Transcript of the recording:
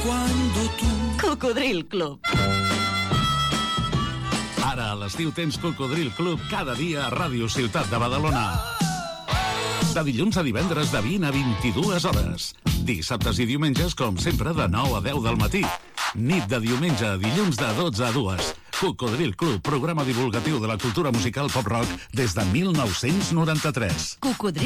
cuando tú... Cocodril Club. Ara a l'estiu tens Cocodril Club cada dia a Ràdio Ciutat de Badalona. De dilluns a divendres de 20 a 22 hores. Dissabtes i diumenges, com sempre, de 9 a 10 del matí. Nit de diumenge a dilluns de 12 a 2. Cocodril Club, programa divulgatiu de la cultura musical pop-rock des de 1993. Cocodril